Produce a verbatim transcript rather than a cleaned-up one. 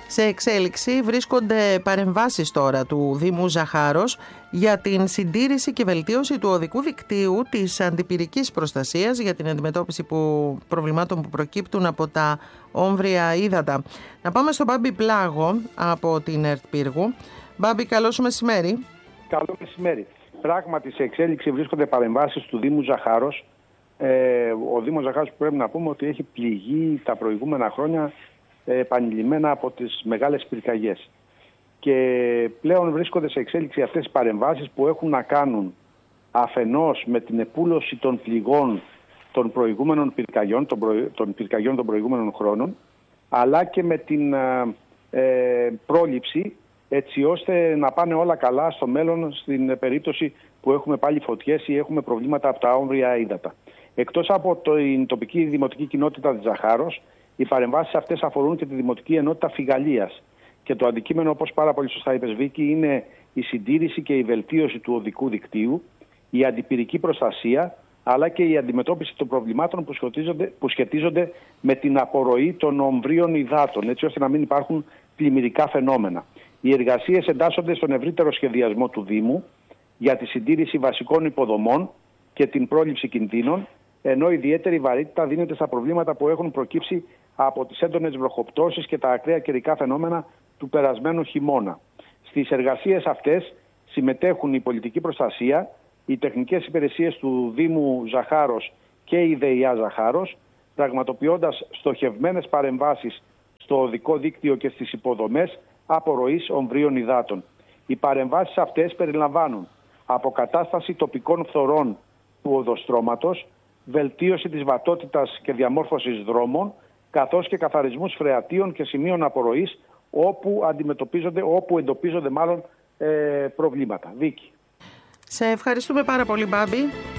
Σε εξέλιξη βρίσκονται παρεμβάσεις τώρα του Δήμου Ζαχάρος για την συντήρηση και βελτίωση του οδικού δικτύου της αντιπυρικής προστασίας για την αντιμετώπιση που, προβλημάτων που προκύπτουν από τα όμβρια ύδατα. Να πάμε στον Μπάμπη Πλάγο από την ΕΡΤ Πύργου. Μπάμπη, καλό σου μεσημέρι. Καλό μεσημέρι. Πράγματι, σε εξέλιξη βρίσκονται παρεμβάσεις του Δήμου Ζαχάρος. Ε, ο Δήμος Ζαχάρος, πρέπει να πούμε ότι έχει πληγεί τα προηγούμενα χρόνια επανειλημμένα από τις μεγάλες πυρκαγιές. Και πλέον βρίσκονται σε εξέλιξη αυτές οι παρεμβάσεις που έχουν να κάνουν αφενός με την επούλωση των πληγών των προηγούμενων πυρκαγιών, των, προ... των πυρκαγιών των προηγούμενων χρόνων, αλλά και με την ε, πρόληψη, έτσι ώστε να πάνε όλα καλά στο μέλλον στην περίπτωση που έχουμε πάλι φωτιές ή έχουμε προβλήματα από τα όμβρια ύδατα. Εκτός από την τοπική δημοτική κοινότητα της Ζαχάρος, οι παρεμβάσεις αυτές αφορούν και τη Δημοτική Ενότητα Φιγαλίας. Και το αντικείμενο, όπως πάρα πολύ σωστά είπες, Βίκη, είναι η συντήρηση και η βελτίωση του οδικού δικτύου, η αντιπυρική προστασία, αλλά και η αντιμετώπιση των προβλημάτων που σχετίζονται, που σχετίζονται με την απορροή των ομβρίων υδάτων, έτσι ώστε να μην υπάρχουν πλημμυρικά φαινόμενα. Οι εργασίες εντάσσονται στον ευρύτερο σχεδιασμό του Δήμου για τη συντήρηση βασικών υποδομών και την πρόληψη κινδύνων, ενώ ιδιαίτερη βαρύτητα δίνεται στα προβλήματα που έχουν προκύψει από τις έντονες βροχοπτώσεις και τα ακραία καιρικά φαινόμενα του περασμένου χειμώνα. Στις εργασίες αυτές συμμετέχουν η πολιτική προστασία, οι τεχνικές υπηρεσίες του Δήμου Ζαχάρος και η ΔΕΙΑ Ζαχάρος, πραγματοποιώντας στοχευμένες παρεμβάσεις στο οδικό δίκτυο και στις υποδομές απορροής ομβρίων υδάτων. Οι παρεμβάσεις αυτές περιλαμβάνουν αποκατάσταση τοπικών φθορών του οδοστρώματος, βελτίωση της βατότητας και διαμόρφωσης δρόμων, καθώς και καθαρισμούς φρεατίων και σημείων απορροής όπου αντιμετωπίζονται, όπου εντοπίζονται μάλλον ε, προβλήματα. Βίκη. Σε ευχαριστούμε πάρα πολύ, Μπάμπη.